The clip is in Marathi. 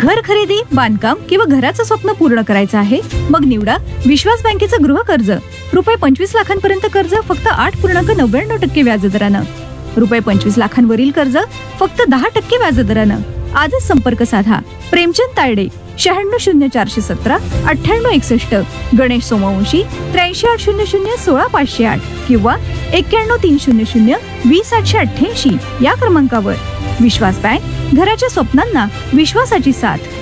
घर खरेदी, बांधकाम किंवा घराचं स्वप्न पूर्ण करायचं आहे? मग निवडा विश्वास बँकेचं गृह कर्ज. रुपये 25 लाखांपर्यंत कर्ज फक्त 8.99% व्याजदरानं. रुपये 25 लाखांवरील कर्ज फक्त 10% व्याजदरानं. आजच संपर्क साधा. प्रेमचंद तायडे, 960417 9861. गणेश सोमवंशी, 838001 16508 किंवा 91300 20888 या क्रमांकावर. विश्वास बँक, घराच्या स्वप्नांना विश्वासाची साथ.